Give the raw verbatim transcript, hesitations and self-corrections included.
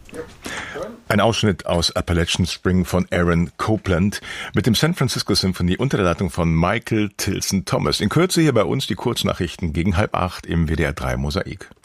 Ein Ausschnitt aus Appalachian Spring von Aaron Copland mit dem San Francisco Symphony unter der Leitung von Michael Tilson Thomas. In Kürze hier bei uns die Kurznachrichten gegen halb acht im W D R drei Mosaik.